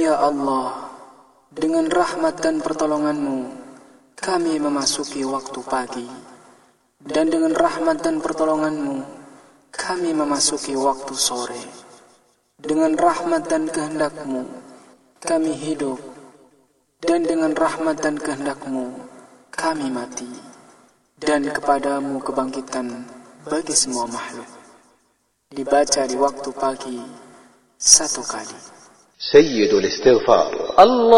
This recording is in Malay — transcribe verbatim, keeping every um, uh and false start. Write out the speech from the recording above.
Ya Allah, dengan rahmat dan pertolongan-Mu, kami memasuki waktu pagi. Dan dengan rahmat dan pertolongan-Mu, kami memasuki waktu sore. Dengan rahmat dan kehendak-Mu, kami hidup. Dan dengan rahmat dan kehendak-Mu, kami mati. Dan kepadamu kebangkitan bagi semua makhluk. Dibaca di waktu pagi satu kali. Sayyidul Istighfar. Allah